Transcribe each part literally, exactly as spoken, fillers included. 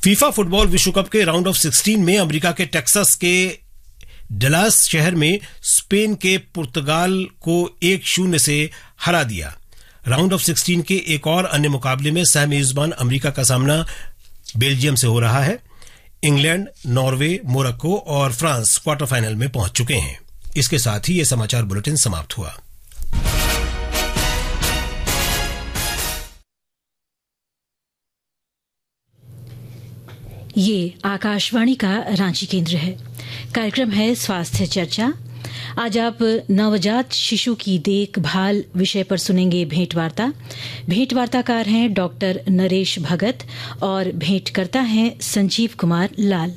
FIFA football विश्व cup के round of sixteen में अमेरिका के टेक्सास के डलास शहर में स्पेन के पुर्तगाल को एक शून्य से हरा दिया। राउंड ऑफ सिक्सटीन के एक और अन्य मुकाबले में सह मेजबान अमेरिका का सामना बेल्जियम से हो रहा है। इंग्लैंड, नॉर्वे, मोरक्को और फ्रांस क्वार्टर फाइनल में पहुंच चुके हैं। इसके साथ ही यह समाचार बुलेटिन समाप्त हुआ। ये आकाशवाणी का रांची केंद्र है। कार्यक्रम है स्वास्थ्य चर्चा। आज आप नवजात शिशु की देखभाल विषय पर सुनेंगे भेंटवार्ता। भेंटवार्ताकार हैं डॉक्टर नरेश भगत और भेंटकर्ता हैं संजीव कुमार लाल।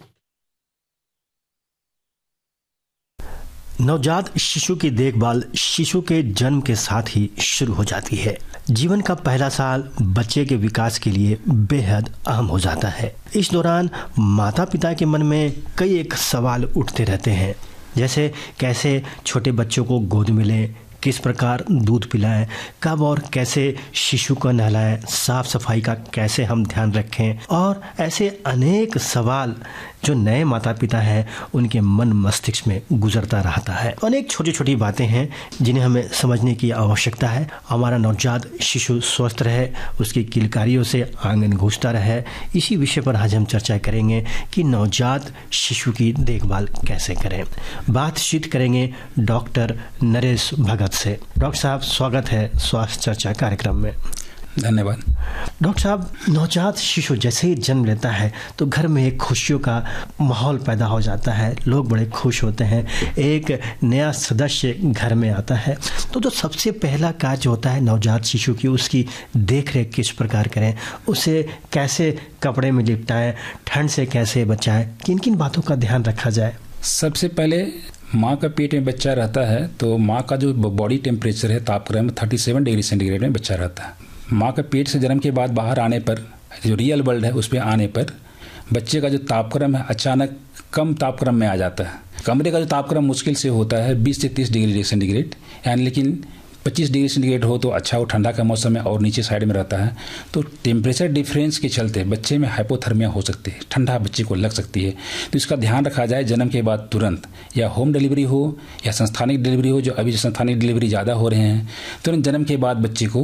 नवजात शिशु की देखभाल शिशु के जन्म के साथ ही शुरू हो जाती है। जीवन का पहला साल बच्चे के विकास के लिए बेहद अहम हो जाता है। इस दौरान माता पिता के मन में कई एक सवाल उठते रहते हैं, जैसे कैसे छोटे बच्चों को गोद में लें, किस प्रकार दूध पिलाएं, कब और कैसे शिशु को नहलाएं, साफ सफाई का कैसे हम ध्यान रखें, और ऐसे अनेक सवाल जो नए माता पिता हैं उनके मन मस्तिष्क में गुजरता रहता है। अनेक छोटी छोटी बातें हैं जिन्हें हमें समझने की आवश्यकता है। हमारा नवजात शिशु स्वस्थ रहे, उसकी किलकारियों से आंगन गूंजता रहे, इसी विषय पर आज हम चर्चा करेंगे कि नवजात शिशु की देखभाल कैसे करें। बातचीत करेंगे डॉक्टर नरेश भगत से। डॉक्टर साहब, स्वागत है स्वास्थ्य चर्चा कार्यक्रम में। धन्यवाद। डॉक्टर साहब, नवजात शिशु जैसे ही जन्म लेता है तो घर में एक खुशियों का माहौल पैदा हो जाता है, लोग बड़े खुश होते हैं, एक नया सदस्य घर में आता है। तो जो सबसे पहला कार्य होता है नवजात शिशु की, उसकी देख रेख किस प्रकार करें, उसे कैसे कपड़े में लिपटाएं, ठंड से कैसे बचाएं, किन किन बातों का ध्यान रखा जाए? सबसे पहले माँ का पेट में बच्चा रहता है तो माँ का जो बॉडी टेम्परेचर है, तापक्रम सैंतीस डिग्री सेंटीग्रेड में बच्चा रहता है। माँ के पेट से जन्म के बाद बाहर आने पर, जो रियल वर्ल्ड है उस पर आने पर बच्चे का जो तापक्रम है अचानक कम तापक्रम में आ जाता है। कमरे का जो तापक्रम मुश्किल से होता है बीस से तीस डिग्री सेंटीग्रेड, यानी लेकिन पच्चीस डिग्री सेंटीग्रेड हो तो अच्छा हो, ठंडा का मौसम है और नीचे साइड में रहता है तो टेम्परेचर डिफरेंस के चलते बच्चे में हाइपोथर्मिया हो सकती है, ठंडा बच्चे को लग सकती है। तो इसका ध्यान रखा जाए जन्म के बाद तुरंत, या होम डिलीवरी हो या संस्थानिक डिलीवरी हो, जो अभी संस्थानिक डिलीवरी ज़्यादा हो रहे हैं, तुरंत जन्म के बाद बच्चे को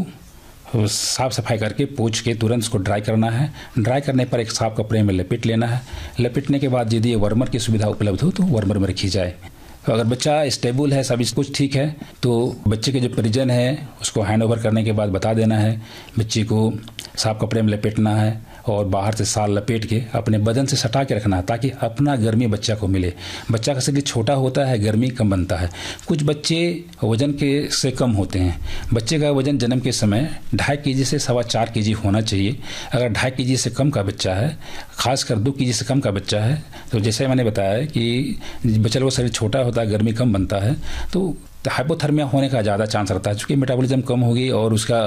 साफ सफाई करके पोंछ के तुरंत उसको ड्राई करना है। ड्राई करने पर एक साफ कपड़े में लपेट लेना है। लपेटने के बाद यदि वर्मर की सुविधा उपलब्ध हो तो वर्मर में रखी जाए। तो अगर बच्चा स्टेबल है, सब कुछ ठीक है, तो बच्चे के जो परिजन है उसको हैंड ओवर करने के बाद बता देना है। बच्चे को साफ कपड़े में लपेटना है और बाहर से साल लपेट के अपने बदन से सटा के रखना है ताकि अपना गर्मी बच्चा को मिले। बच्चा का शरीर छोटा होता है, गर्मी कम बनता है। कुछ बच्चे वजन के से कम होते हैं। बच्चे का वजन जन्म के समय ढाई के जी से सवा चार के जी होना चाहिए। अगर ढाई के जी से कम का बच्चा है, खासकर दो के जी से कम का बच्चा है, तो जैसे मैंने बताया कि बच्चे का शरीर छोटा होता है, गर्मी कम बनता है, तो हाइपोथर्मिया होने का ज़्यादा चांस रहता है, क्योंकि मेटाबॉलिज्म कम होगी और उसका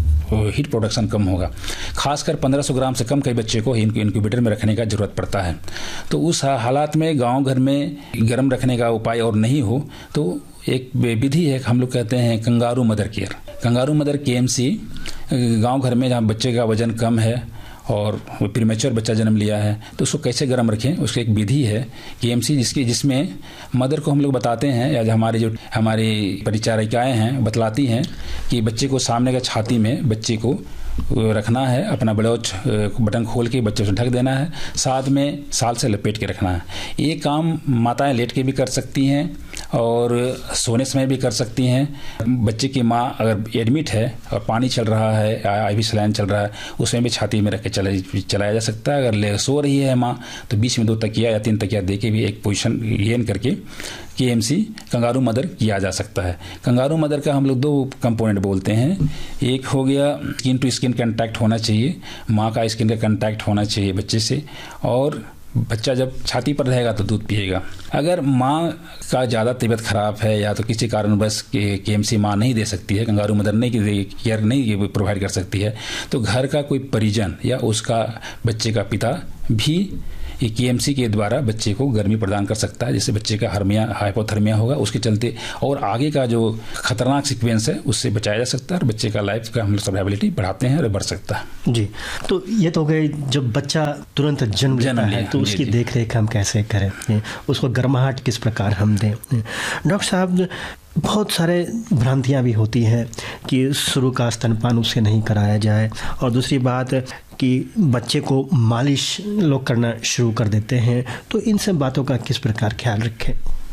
हीट प्रोडक्शन कम होगा। खासकर पंद्रह सौ ग्राम से कम के बच्चे को इंक्यूबेटर में रखने का जरूरत पड़ता है। तो उस हालात में गांव घर में गर्म रखने का उपाय और नहीं हो तो एक विधि है, हम लोग कहते हैं kangaroo mother care. Kangaroo mother के एम सी गाँव घर में जहाँ बच्चे का वजन कम है और प्रीमेच्योर बच्चा जन्म लिया है तो उसको कैसे गर्म रखें, उसकी एक विधि है केएमसी, जिसकी जिसमें मदर को हम लोग बताते हैं या हमारे जो हमारी परिचारिकाएं हैं बतलाती हैं कि बच्चे को सामने का छाती में बच्चे को रखना है, अपना ब्लाउज बटन खोल के बच्चे से ढक देना है, साथ में साल से लपेट के रखना है। ये काम माताएं लेट के भी कर सकती हैं और सोने समय भी कर सकती हैं। बच्चे की माँ अगर एडमिट है और पानी चल रहा है, आईवी सलाइन चल रहा है, उसमें भी छाती में रख के चला चलाया जा सकता है। अगर सो रही है माँ तो बीच में दो तकिया या तीन तकिया दे के भी एक पोजीशन गेन करके केएमसी कंगारू मदर किया जा सकता है। कंगारू मदर का हम लोग दो कंपोनेंट बोलते हैं। एक हो गया स्किन टू स्किन कंटैक्ट होना चाहिए, माँ का स्किन का कंटैक्ट होना चाहिए बच्चे से, और बच्चा जब छाती पर रहेगा तो दूध पिएगा। अगर माँ का ज़्यादा तबीयत खराब है या तो किसी कारण बस केएमसी माँ नहीं दे सकती है, कंगारू मदर नहीं केयर नहीं प्रोवाइड कर सकती है, तो घर का कोई परिजन या उसका बच्चे का पिता भी ये केएमसी के द्वारा बच्चे को गर्मी प्रदान कर सकता है, जिससे बच्चे का हार्मिया हाइपोथर्मिया होगा, उसके चलते और आगे का जो खतरनाक सीक्वेंस है उससे बचाया जा सकता है और बच्चे का लाइफ का हम लोग सर्वाइवलिटी बढ़ाते हैं और बढ़ सकता है। जी, तो ये तो गए जब बच्चा तुरंत जन्म लेता है तो उसकी देख रेख हम कैसे करें, उसको गर्माहट किस प्रकार हम दें। डॉक्टर साहब, बहुत सारे भ्रांतियां भी होती हैं कि शुरू का स्तनपान उससे नहीं कराया जाए, और दूसरी बात कि बच्चे को मालिश लोग करना शुरू कर देते हैं, तो इन सब बातों का किस प्रकार ख्याल रखें?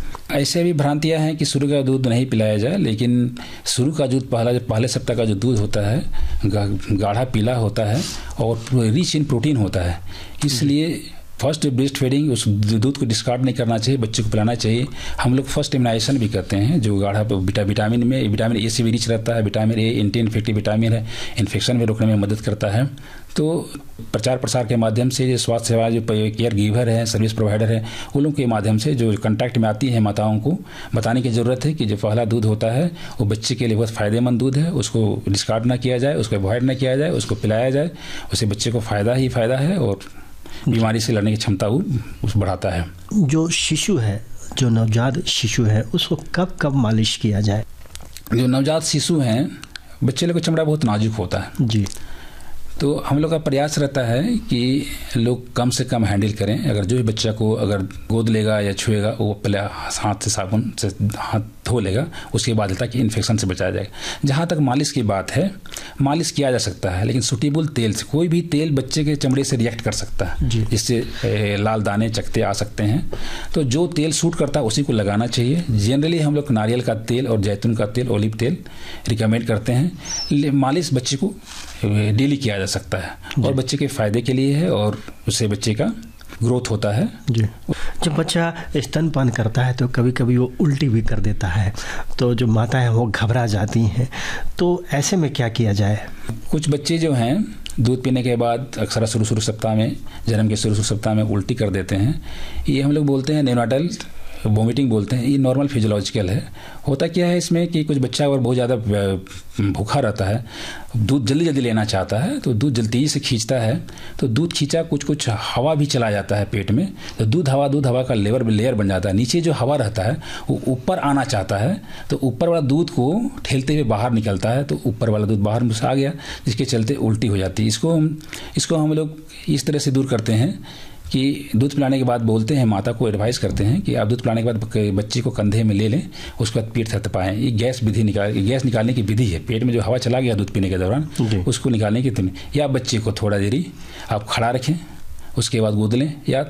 ऐसे भी भ्रांतियां हैं कि शुरू का दूध नहीं पिलाया जाए, लेकिन शुरू का दूध पहला पहले सप्ताह का जो दूध होता है गाढ़ा पीला होता है और रिच इन प्रोटीन होता है, इसलिए फर्स्ट ब्रेस्ट फीडिंग उस दूध को डिस्कार्ड नहीं करना चाहिए, बच्चे को पिलाना चाहिए। हम लोग फर्स्ट इम्यूनाइजेशन भी करते हैं, जो गाढ़ा विटामिन में विटामिन ए से भी रिच रहता है। Vitamin A anti infective vitamin है, इन्फेक्शन में रोकने में मदद करता है। तो प्रचार प्रसार के माध्यम से जो स्वास्थ्य सेवा जो केयर गिवर है, सर्विस प्रोवाइडर है, उन लोगों के माध्यम से जो कांटेक्ट में आती है माताओं को बताने की ज़रूरत है कि जो पहला दूध होता है वो बच्चे के लिए बहुत फ़ायदेमंद दूध है, उसको डिस्कार्ड ना किया जाए, उसको अवॉइड ना किया जाए, उसको पिलाया जाए, उससे बच्चे को फ़ायदा ही फ़ायदा है और बीमारी से लड़ने की क्षमता वो बढ़ाता है। जो शिशु है, जो नवजात शिशु है, उसको कब कब मालिश किया जाए? जो नवजात शिशु हैं, बच्चे लोग का चमड़ा बहुत नाजुक होता है जी, तो हम लोग का प्रयास रहता है कि लोग कम से कम हैंडल करें। अगर जो भी बच्चा को अगर गोद लेगा या छुएगा वो पहले हाथ से साबुन से हाथ धो लेगा, उसके बाद ताकि इन्फेक्शन से बचाया जाएगा। जहाँ तक मालिश की बात है, मालिश किया जा सकता है, लेकिन सूटेबल तेल से, कोई भी तेल बच्चे के चमड़े से रिएक्ट कर सकता है, जिससे लाल दाने चकते आ सकते हैं। तो जो तेल सूट करता है उसी को लगाना चाहिए। जनरली हम लोग नारियल का तेल और जैतून का तेल, ओलिव तेल रिकमेंड करते हैं। मालिश बच्चे को डेली किया जा सकता है और बच्चे के फायदे के लिए है और उससे बच्चे का ग्रोथ होता है। जी, जब बच्चा स्तनपान करता है तो कभी कभी वो उल्टी भी कर देता है, तो जो माताएं वो घबरा जाती हैं, तो ऐसे में क्या किया जाए? कुछ बच्चे जो हैं दूध पीने के बाद अक्सर शुरू शुरू सप्ताह में, जन्म के शुरू शुरू सप्ताह में उल्टी कर देते हैं। ये हम लोग बोलते हैं नेओनाटल वोमिटिंग बोलते हैं। ये नॉर्मल फिजियोलॉजिकल है। होता क्या है इसमें कि कुछ बच्चा अगर बहुत ज़्यादा भूखा रहता है, दूध जल्दी जल्दी लेना चाहता है, तो दूध जल्दी तेजी से खींचता है, तो दूध खींचा कुछ कुछ हवा भी चला जाता है पेट में, तो दूध हवा दूध हवा का लेवर लेयर बन जाता है। नीचे जो हवा रहता है वो ऊपर आना चाहता है, तो ऊपर वाला दूध को ठेलते हुए बाहर निकलता है, तो ऊपर वाला दूध बाहर में आ गया, जिसके चलते उल्टी हो जाती है। इसको हम इसको हम लोग इस तरह से दूर करते हैं कि दूध पिलाने के बाद बोलते हैं, माता को एडवाइस करते हैं कि आप दूध पिलाने के बाद बच्चे को कंधे में ले लें, उसके बाद पेट थपथपाएं। ये गैस विधि निकाल गैस निकालने की विधि है। पेट में जो हवा चला गया दूध पीने के दौरान, उसको निकालने की विधि। या बच्चे को थोड़ा देरी आप खड़ा रखें, उसके बाद गोद लें, या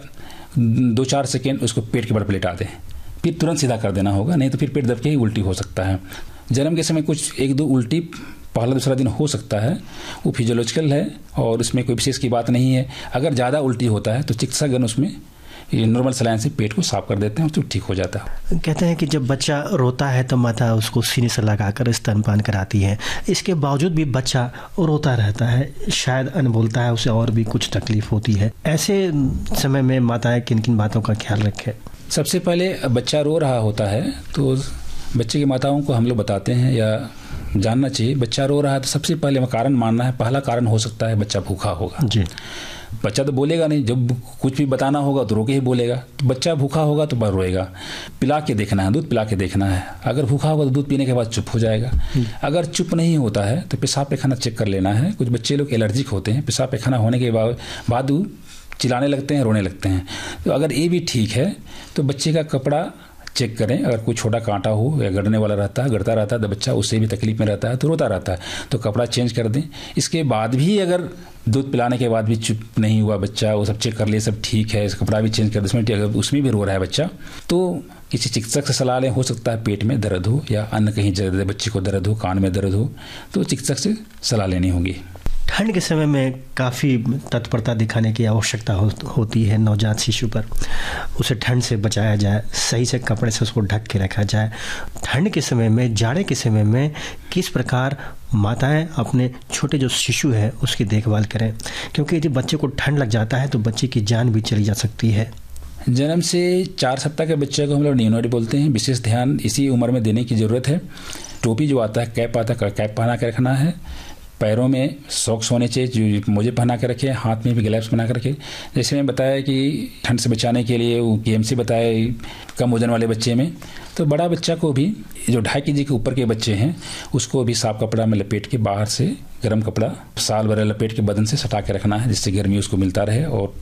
दो चार सेकेंड उसको पेट के बल पर लेटा दें, फिर तुरंत सीधा कर देना होगा, नहीं तो फिर पेट दब के ही उल्टी हो सकता है। जन्म के समय कुछ एक दो उल्टी पहला दूसरा दिन हो सकता है, वो फिजियोलॉजिकल है और उसमें कोई विशेष की बात नहीं है। अगर ज़्यादा उल्टी होता है तो चिकित्सकगण उसमें नॉर्मल सलाइन से पेट को साफ कर देते हैं और तो ठीक हो जाता है। कहते हैं कि जब बच्चा रोता है तो माता उसको सीने से लगाकर स्तनपान कराती है, इसके बावजूद भी बच्चा रोता रहता है, शायद अनबोलता है, उसे और भी कुछ तकलीफ होती है। ऐसे समय में माताएं किन किन बातों का ख्याल रखें? सबसे पहले बच्चा रो रहा होता है तो बच्चे की माताओं को हम लोग बताते हैं या जानना चाहिए, बच्चा रो रहा है तो सबसे पहले कारण मानना है। पहला कारण हो सकता है बच्चा भूखा होगा। जी, बच्चा तो बोलेगा नहीं, जब कुछ भी बताना होगा तो रो के ही बोलेगा। तो बच्चा भूखा होगा तो पर रोएगा। पिला के देखना है, दूध पिला के देखना है। अगर भूखा होगा तो दूध पीने के बाद चुप हो जाएगा। अगर चुप नहीं होता है तो पेशाब पैखाना चेक कर लेना है। कुछ बच्चे लोग एलर्जिक होते हैं, पेशाब पैखाना होने के बाद चिल्लाने लगते हैं, रोने लगते हैं। तो अगर ये भी ठीक है तो बच्चे का कपड़ा चेक करें। अगर कोई छोटा कांटा हो या गड़ने वाला रहता है, गड़ता रहता है तो बच्चा उससे भी तकलीफ में रहता है तो रोता रहता है, तो कपड़ा चेंज कर दें। इसके बाद भी अगर दूध पिलाने के बाद भी चुप नहीं हुआ बच्चा, वो सब चेक कर ले, सब ठीक है, कपड़ा भी चेंज कर दे, उसमें अगर उसमें भी रो रहा है बच्चा, तो किसी चिकित्सक से सलाह लें। हो सकता है पेट में दर्द हो या अन्य कहीं दर्द, बच्चे को दर्द हो, कान में दर्द हो, तो चिकित्सक से सलाह लेनी होगी। ठंड के समय में काफ़ी तत्परता दिखाने की आवश्यकता हो, होती है नवजात शिशु पर। उसे ठंड से बचाया जाए, सही से कपड़े से उसको ढक के रखा जाए। ठंड के समय में, जाड़े के समय में किस प्रकार माताएं अपने छोटे जो शिशु है उसकी देखभाल करें, क्योंकि यदि बच्चे को ठंड लग जाता है तो बच्चे की जान भी चली जा सकती है। जन्म से चार सप्ताह के बच्चे को हम लोग नियोनेट बोलते हैं। विशेष ध्यान इसी उम्र में देने की ज़रूरत है। टोपी जो आता है, कैप आता है, कैप पहना के रखना है। पैरों में सॉक्स होने चाहिए, जो मोजे पहना के रखे, हाथ में भी ग्लव्स बना के रखे। जैसे मैं बताया कि ठंड से बचाने के लिए वो केएमसी बताए कम वजन वाले बच्चे में, तो बड़ा बच्चा को भी जो ढाई के जी के ऊपर के बच्चे हैं उसको भी साफ कपड़ा में लपेट के बाहर से गर्म कपड़ा साल भर लपेट के बदन से सटा के रखना है, जिससे गर्मी उसको मिलता रहे और